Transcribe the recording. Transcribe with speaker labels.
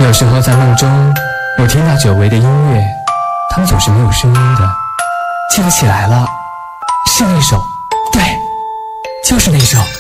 Speaker 1: 有时候在梦中，我听到久违的音乐，它们总是没有声音的。记得起来了，是那首，对，就是那首。